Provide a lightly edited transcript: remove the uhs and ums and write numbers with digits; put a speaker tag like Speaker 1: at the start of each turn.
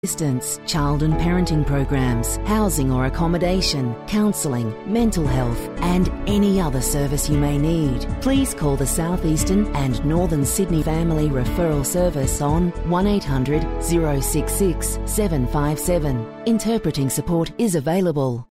Speaker 1: assistance, child and parenting programs, housing or accommodation, counselling, mental health and any other service you may need. Please call the South Eastern and Northern Sydney Family Referral Service on 1800 066 757. Interpreting support is available.